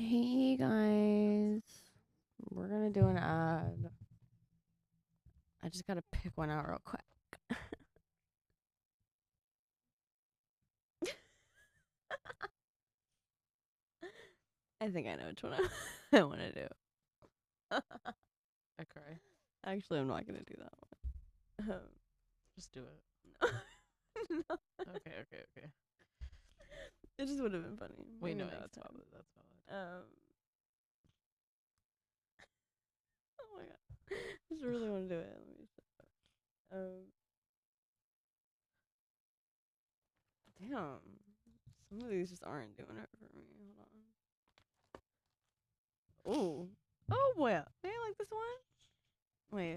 Hey guys, we're gonna do an ad. I just gotta pick one out real quick. I think I know which one I want to do. I cry. Actually, I'm not gonna do that one. Just do it. No. Okay. It just would have been funny. Wait, Maybe no, next that's time. valid. That's valid. Oh my god, I just really want to do it. Let me damn. Some of these just aren't doing it for me. Hold on. Ooh. Oh boy. Hey, I like this one. Wait.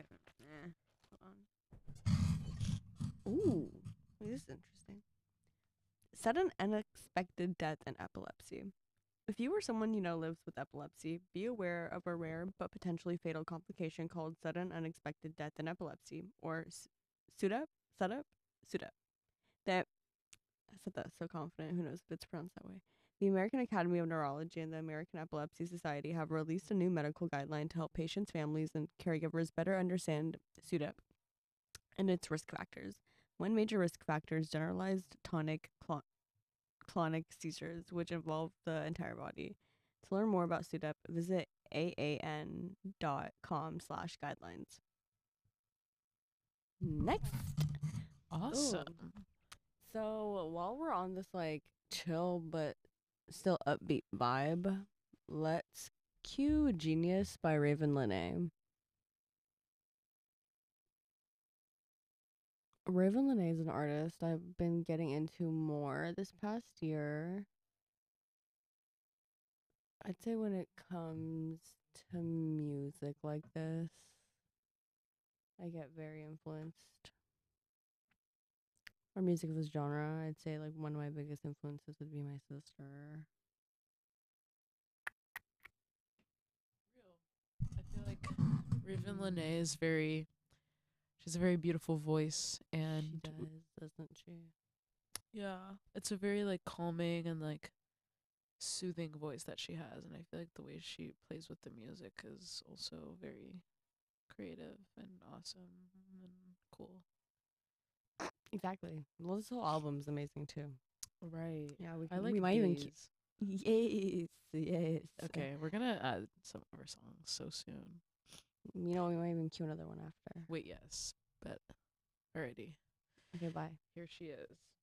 Hold on. Ooh. Wait, this is interesting. Sudden unexpected death and epilepsy. If you or someone you know lives with epilepsy, be aware of a rare but potentially fatal complication called sudden unexpected death and epilepsy, or SUDEP. SUDEP. That I said that so confident. Who knows if it's pronounced that way? The American Academy of Neurology and the American Epilepsy Society have released a new medical guideline to help patients, families, and caregivers better understand SUDEP and its risk factors. One major risk factor is generalized tonic clonic seizures, which involve the entire body. To learn more about SUDEP, visit aan.com/guidelines. Next. Awesome. Ooh. So while we're on this like chill but still upbeat vibe, let's cue Genius by Raven Lene. Raven Lene is an artist I've been getting into more this past year. I'd say when it comes to music like this, I get very influenced. Or music of this genre, I'd say like one of my biggest influences would be my sister. Real. I feel like Raven Lene is she has a very beautiful voice, and She does, doesn't she? yeah, it's a very like calming and like soothing voice that she has, and I feel like the way she plays with the music is also very creative and awesome and cool. Exactly. Well, this whole album's amazing too. Right. Yeah, we I we like might even Days. yes. Okay, we're gonna add some of our songs so soon. You know, we might even cue another one after. Wait, yes, but alrighty. Okay, bye. Here she is.